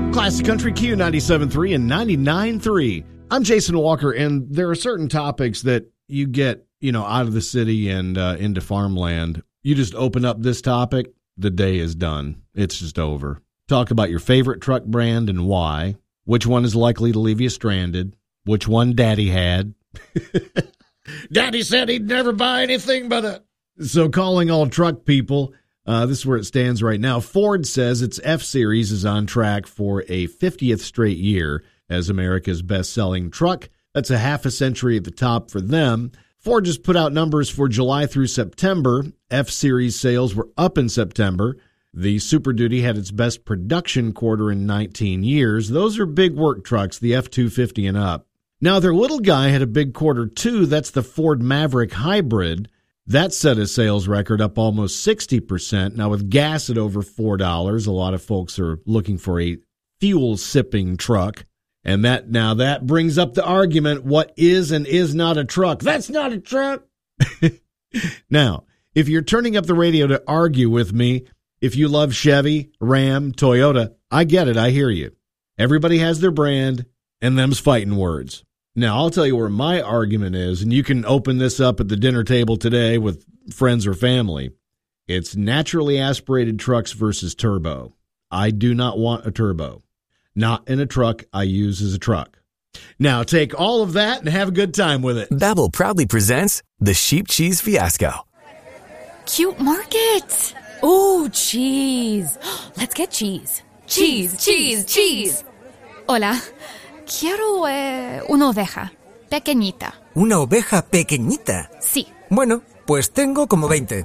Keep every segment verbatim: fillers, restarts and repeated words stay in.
Classic Country Q ninety-seven point three and ninety-nine point three. I'm Jason Walker, and there are certain topics that you get, you know, out of the city and uh, into farmland. You just open up this topic, the day is done. It's just over. Talk about your favorite truck brand and why. Which one is likely to leave you stranded? Which one Daddy had? Daddy said he'd never buy anything but a... So calling all truck people, uh, this is where it stands right now. Ford says its F-Series is on track for a fiftieth straight year as America's best-selling truck. That's a half a century at the top for them. Ford just put out numbers for July through September. F-Series sales were up in September. The Super Duty had its best production quarter in nineteen years. Those are big work trucks, the F two fifty and up. Now, their little guy had a big quarter too. That's the Ford Maverick Hybrid. That set a sales record up almost sixty percent. Now, with gas at over four dollars, a lot of folks are looking for a fuel-sipping truck. And that now that brings up the argument, what is and is not a truck? That's not a truck. Now, if you're turning up the radio to argue with me, if you love Chevy, Ram, Toyota, I get it. I hear you. Everybody has their brand, and them's fighting words. Now, I'll tell you where my argument is, and you can open this up at the dinner table today with friends or family. It's naturally aspirated trucks versus turbo. I do not want a turbo. Not in a truck I use as a truck. Now, take all of that and have a good time with it. Babbel proudly presents the Sheep Cheese Fiasco. Cute market. Ooh, cheese. Let's get cheese. Cheese, cheese, cheese. Hola. Quiero eh, una oveja pequeñita. ¿Una oveja pequeñita? Sí. Bueno, pues tengo como veinte.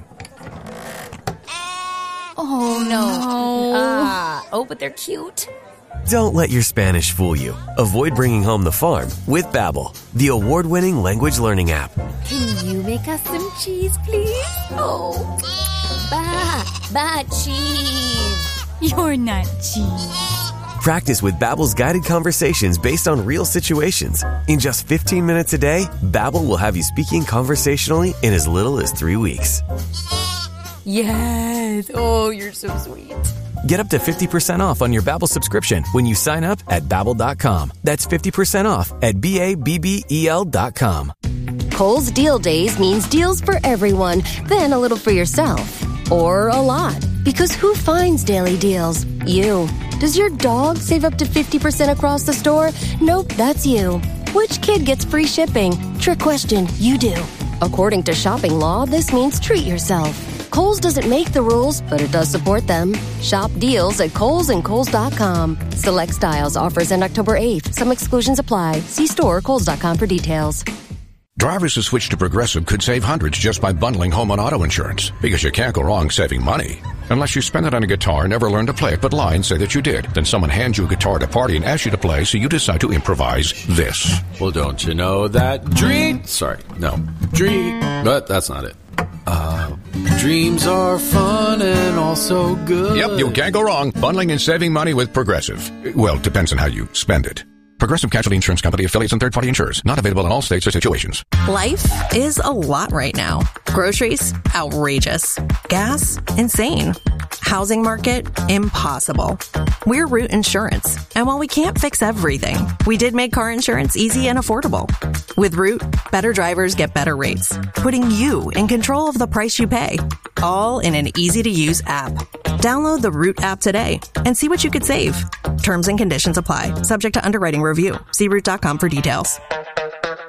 Oh, no. Ah, oh, but they're cute. Don't let your Spanish fool you. Avoid bringing home the farm with Babbel, the award-winning language learning app. Can you make us some cheese, please? Oh, ba, ba, cheese. You're not cheese. Practice with Babbel's guided conversations based on real situations. In just fifteen minutes a day, Babbel will have you speaking conversationally in as little as three weeks. Yes. Oh, you're so sweet. Get up to fifty percent off on your Babbel subscription when you sign up at Babbel dot com. That's fifty percent off at B A B B E L dot com. Kohl's Deal Days means deals for everyone, then a little for yourself. Or a lot. Because who finds daily deals? You. Does your dog save up to fifty percent across the store? Nope, that's you. Which kid gets free shipping? Trick question, you do. According to shopping law, this means treat yourself. Kohl's doesn't make the rules, but it does support them. Shop deals at Kohl's and Kohl's dot com. Select styles, offers end October eighth. Some exclusions apply. See store or Kohl's dot com for details. Drivers who switch to Progressive could save hundreds just by bundling home and auto insurance, because you can't go wrong saving money. Unless you spend it on a guitar and never learn to play it but lie and say that you did. Then someone hands you a guitar at a party and asks you to play, so you decide to improvise this. Well, don't you know that dream... Sorry, no. Dream... But that's not it. Uh, dreams are fun and also good. Yep, you can't go wrong bundling and saving money with Progressive. Well, depends on how you spend it. Progressive Casualty Insurance Company, affiliates, and third-party insurers. Not available in all states or situations. Life is a lot right now. Groceries, outrageous. Gas, insane. Housing market, impossible. We're Root Insurance, and while we can't fix everything, we did make car insurance easy and affordable. With Root, better drivers get better rates, putting you in control of the price you pay, all in an easy-to-use app. Download the Root app today and see what you could save. Terms and conditions apply, subject to underwriting review. See root dot com for details.